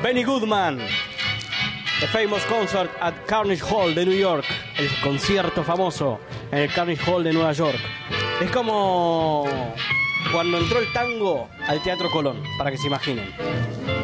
Benny Goodman, The Famous Concert at Carnegie Hall de New York, el concierto famoso en el Carnegie Hall de Nueva York. Es como cuando entró el tango al Teatro Colón, para que se imaginen.